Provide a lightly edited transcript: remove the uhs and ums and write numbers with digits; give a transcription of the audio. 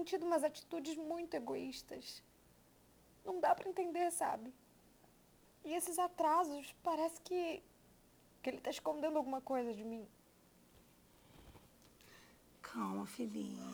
tido umas atitudes muito egoístas. Não dá pra entender, sabe? E esses atrasos, parece que ele tá escondendo alguma coisa de mim. Calma, filhinha.